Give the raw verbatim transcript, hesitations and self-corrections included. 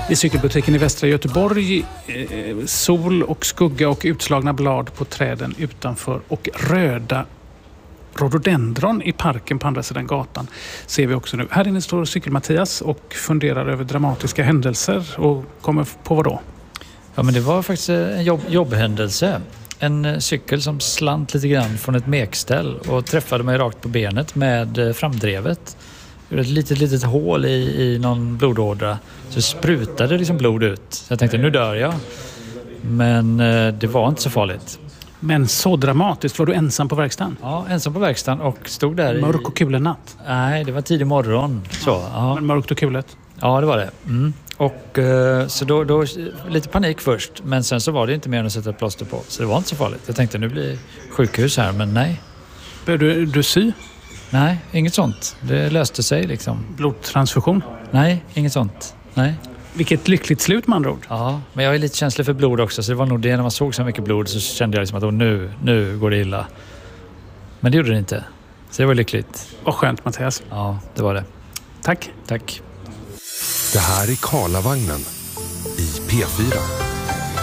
I cykelbutiken i Västra Göteborg, eh, sol och skugga och utslagna blad på träden utanför och röda rhododendron i parken på andra sidan gatan ser vi också nu. Här inne står Cykel-Mattias och funderar över dramatiska händelser och kommer på vad då? Ja, men det var faktiskt en jobb, jobbhändelse. En cykel som slant lite grann från ett mekställ och träffade mig rakt på benet med framdrevet. Det gjorde ett litet, litet hål i, i någon blodådra. Så sprutade liksom blod ut. Så jag tänkte, nu dör jag. Men eh, det var inte så farligt. Men så dramatiskt, var du ensam på verkstaden? Ja, ensam på verkstaden och stod där mörk i... och kulen natt? Nej, det var tidig morgon. Så, ja. Men mörkt och kulet? Ja, det var det. Mm. Och eh, så då, då lite panik först. Men sen så var det inte mer än att sätta ett plåster på. Så det var inte så farligt. Jag tänkte, nu blir sjukhus här, men nej. Började du, du sy? Nej, inget sånt. Det löste sig liksom. Blodtransfusion? Nej, inget sånt. Nej. Vilket lyckligt slut med andra ord. Ja, men jag är lite känslig för blod också. Så det var nog det, när man såg så mycket blod så kände jag liksom att oh, nu, nu går det illa. Men det gjorde det inte. Så det var lyckligt. Vad skönt, Mattias. Ja, det var det. Tack. Tack. Det här är Karlavagnen i P fyra.